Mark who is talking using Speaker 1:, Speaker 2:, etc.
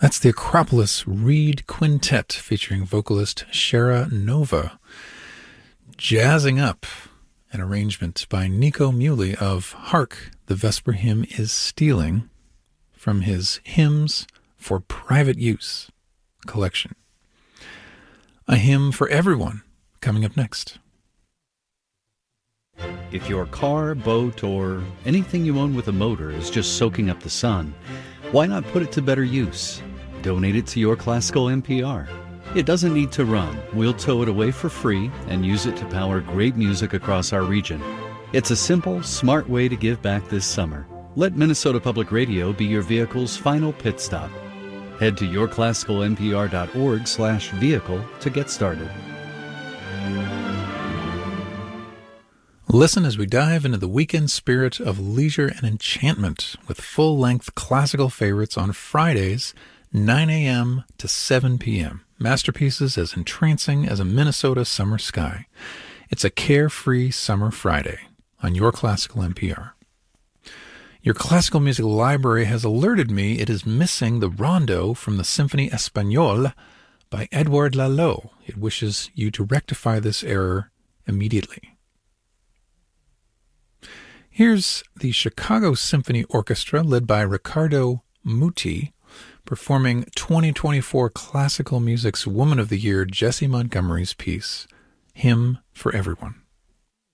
Speaker 1: That's the Acropolis Reed Quintet featuring vocalist Shara Nova, jazzing up an arrangement by Nico Muhly of Hark, the Vesper Hymn is Stealing, from his Hymns for Private Use collection. A hymn for everyone coming up next.
Speaker 2: If your car, boat, or anything you own with a motor is just soaking up the sun, why not put it to better use? Donate it to Your Classical NPR. It doesn't need to run. We'll tow it away for free and use it to power great music across our region. It's a simple, smart way to give back this summer. Let Minnesota Public Radio be your vehicle's final pit stop. Head to yourclassicalnpr.org/vehicle to get started.
Speaker 1: Listen as we dive into the weekend spirit of leisure and enchantment with full-length classical favorites on Fridays, 9 a.m. to 7 p.m. Masterpieces as entrancing as a Minnesota summer sky. It's a carefree summer Friday on Your Classical NPR. Your classical music library has alerted me it is missing the rondo from the Symphonie Espagnole by Edouard Lalo. It wishes you to rectify this error immediately. Here's the Chicago Symphony Orchestra led by Riccardo Muti, performing 2024 Classical Music's Woman of the Year, Jessie Montgomery's piece, Hymn for Everyone.